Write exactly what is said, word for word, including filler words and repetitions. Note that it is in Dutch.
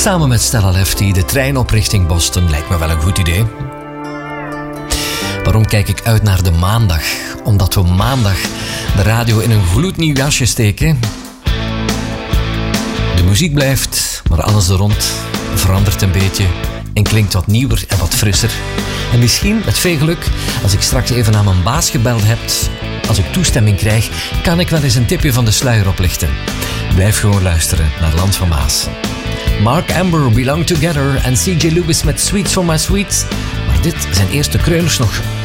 Samen met Stella Lefty de trein op richting Boston lijkt me wel een goed idee. Waarom kijk ik uit naar de maandag? Omdat we maandag de radio in een gloednieuw jasje steken. De muziek blijft, maar alles er rond verandert een beetje en klinkt wat nieuwer en wat frisser. En misschien, met veel geluk, als ik straks even aan mijn baas gebeld heb, als ik toestemming krijg, kan ik wel eens een tipje van de sluier oplichten. Blijf gewoon luisteren naar Land van Maas. Mark Amber, Belong Together en C J Lewis met Sweets for My Sweets. Maar dit zijn eerste kreuners nog